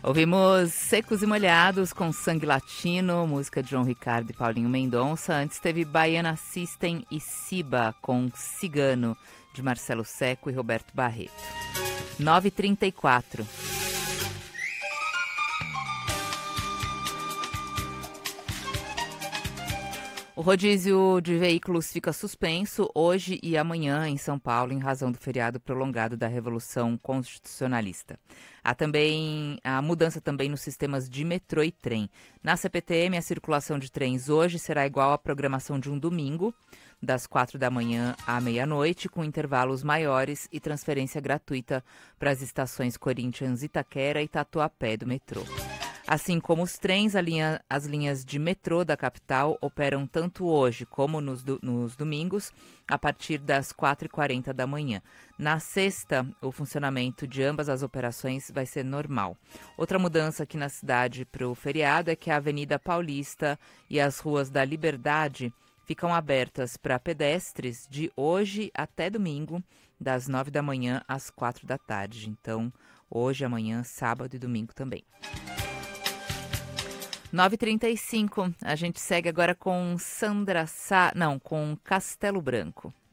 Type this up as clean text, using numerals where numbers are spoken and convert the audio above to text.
Ouvimos Secos e Molhados com Sangue Latino, música de João Ricardo e Paulinho Mendonça. Antes teve Baiana System e Siba com Cigano, de Marcelo Secco e Roberto Barreto. 9h34. O rodízio de veículos fica suspenso hoje e amanhã em São Paulo em razão do feriado prolongado da Revolução Constitucionalista. Há também a mudança também nos sistemas de metrô e trem. Na CPTM, a circulação de trens hoje será igual à programação de um domingo, das 4 da manhã à meia-noite, com intervalos maiores e transferência gratuita para as estações Corinthians, Itaquera e Tatuapé do metrô. Assim como os trens, as linhas de metrô da capital operam tanto hoje como nos domingos, a partir das 4h40 da manhã. Na sexta, o funcionamento de ambas as operações vai ser normal. Outra mudança aqui na cidade para o feriado é que a Avenida Paulista e as ruas da Liberdade ficam abertas para pedestres de hoje até domingo, das 9 da manhã às 4 da tarde. Então, hoje, amanhã, sábado e domingo também. 9h35, a gente segue agora com com Castelo Branco.